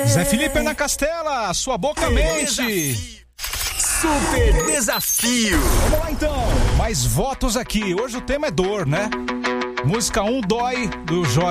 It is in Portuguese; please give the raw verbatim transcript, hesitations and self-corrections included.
Zé Felipe é na Castela, sua boca mente. Super desafio. Vamos lá então, mais votos aqui. Hoje o tema é dor, né? Música um, Dói, do Jorge.